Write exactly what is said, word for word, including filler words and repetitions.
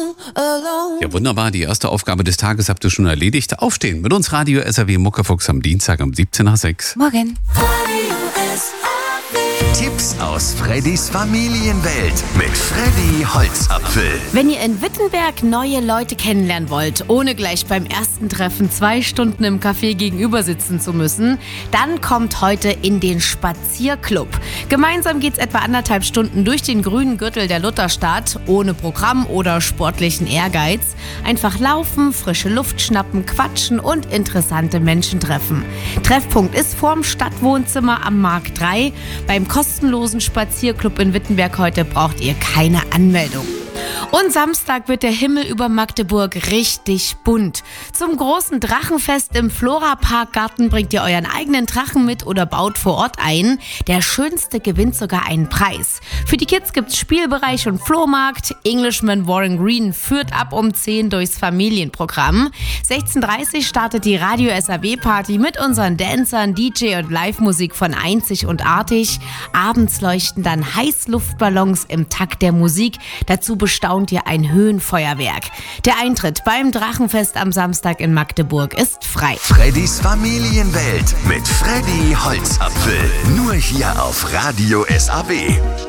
alone, alone. Ja, wunderbar. Die erste Aufgabe des Tages habt ihr schon erledigt. Aufstehen mit uns Radio S R W Muckefuchs am Dienstag um siebzehn nach sechs. Morgen. Radio S R W. Tipps aus Freddys Familienwelt mit Freddy Holzapfel. Wenn ihr in Wittenberg neue Leute kennenlernen wollt, ohne gleich beim ersten Treffen zwei Stunden im Café gegenüber sitzen zu müssen, dann kommt heute in den Spazierclub. Gemeinsam geht's etwa anderthalb Stunden durch den grünen Gürtel der Lutherstadt, ohne Programm oder sportlichen Ehrgeiz. Einfach laufen, frische Luft schnappen, quatschen und interessante Menschen treffen. Treffpunkt ist vorm Stadtwohnzimmer am Markt drei. Beim kostenlosen Spazierclub in Wittenberg heute braucht ihr keine Anmeldung. Und Samstag wird der Himmel über Magdeburg richtig bunt. Zum großen Drachenfest im Flora-Parkgarten bringt ihr euren eigenen Drachen mit oder baut vor Ort ein. Der Schönste gewinnt sogar einen Preis. Für die Kids gibt's Spielbereich und Flohmarkt. Englishman Warren Green führt ab um zehn durchs Familienprogramm. sechzehn Uhr dreißig startet die Radio S R W Party mit unseren Dancern, D J und Live-Musik von Einzig und Artig. Abends leuchten dann Heißluftballons im Takt der Musik. Dazu bestaunt ihr ein Höhenfeuerwerk. Der Eintritt beim Drachenfest am Samstag in Magdeburg ist frei. Freddys Familienwelt mit Freddy Holzapfel. Nur hier auf Radio S R W.